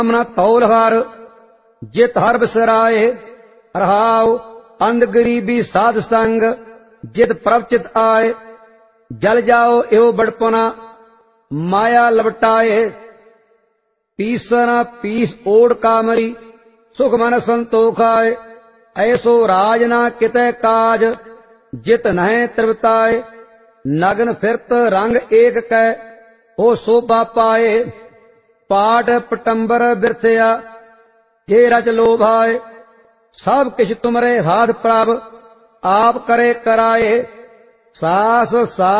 कामना तौल हार जित हर बिसराए। रहाव अंध गरीबी साध संग जित प्रवचित आए। जल जाओ एवं बड़पना माया लपटाए। पीसना पीस ओढ़ कामरी सुख मन संतोख आए। ऐसो राज ना कितै काज जित नहे त्रिवताए। नग्न फिरत रंग एक कै हो शोभा पाए। पाट पटंबर बिरथया जे रच लोभाए। सब किछ तुमरे हाथ प्रभ आप करे कराए। सास